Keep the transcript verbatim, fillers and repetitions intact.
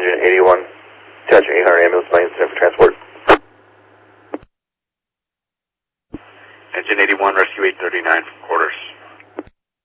Engine eighty-one, attaching eight hundred ambulance planes for transport. Engine eighty-one, rescue eight thirty-nine from quarters.